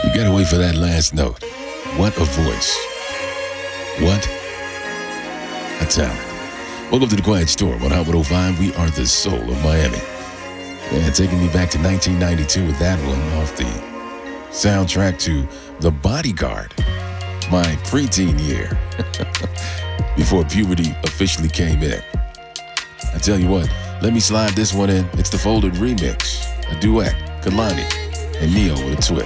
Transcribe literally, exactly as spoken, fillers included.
You gotta wait for that last note. What a voice. What a talent. Welcome to the Quiet Storm on Hot one oh five. We are the soul of Miami. And taking me back to nineteen ninety-two with that one off the soundtrack to The Bodyguard, my preteen year, before puberty officially came in. I tell you what, let me slide this one in. It's the Folded remix, a duet, Kalani and Neo with a twist.